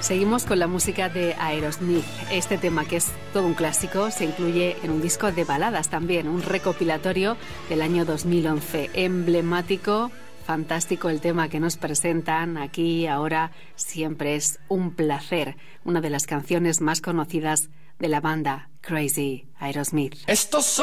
Seguimos con la música de Aerosmith. Este tema, que es todo un clásico, se incluye en un disco de baladas también, un recopilatorio del año 2011. Emblemático, fantástico el tema que nos presentan aquí, ahora, siempre es un placer. Una de las canciones más conocidas de la banda Crazy, Aerosmith. Estos